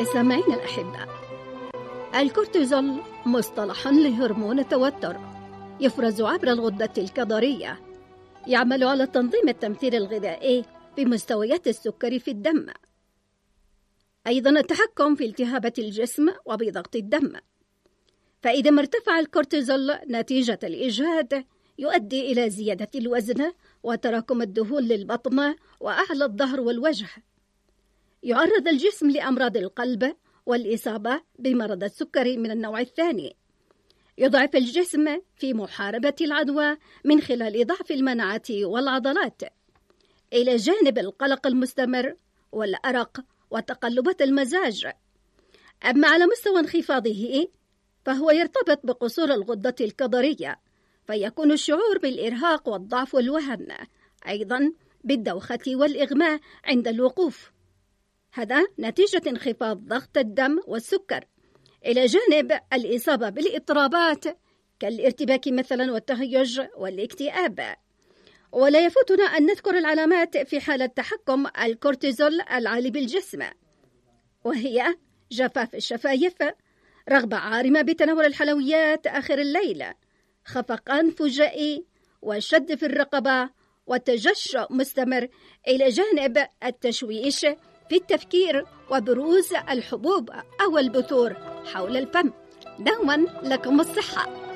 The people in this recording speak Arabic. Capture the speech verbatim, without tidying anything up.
سامعين الأحبة، الكورتيزول مصطلح لهرمون التوتر يفرز عبر الغدة الكظرية، يعمل على تنظيم التمثيل الغذائي بمستويات السكر في الدم، أيضا التحكم في التهابات الجسم وبضغط الدم. فإذا ما ارتفع الكورتيزول نتيجة الإجهاد يؤدي إلى زيادة الوزن وتراكم الدهون للبطن وأعلى الظهر والوجه. يعرض الجسم لأمراض القلب والإصابة بمرض السكري من النوع الثاني. يضعف الجسم في محاربة العدوى من خلال ضعف المناعة والعضلات، إلى جانب القلق المستمر والأرق وتقلبات المزاج. أما على مستوى انخفاضه فهو يرتبط بقصور الغدة الكظرية، فيكون الشعور بالإرهاق والضعف والوهن، أيضا بالدوخة والإغماء عند الوقوف، هذا نتيجة انخفاض ضغط الدم والسكر، إلى جانب الإصابة بالإضطرابات كالارتباك مثلا والتهيج والاكتئاب. ولا يفوتنا أن نذكر العلامات في حالة تحكم الكورتيزول العالي بالجسم، وهي جفاف الشفايف، رغبة عارمة بتناول الحلويات آخر الليل، خفقان فجائي وشد في الرقبة وتجشؤ مستمر، إلى جانب التشويش في التفكير وبروز الحبوب أو البثور حول الفم. دوما لكم الصحة.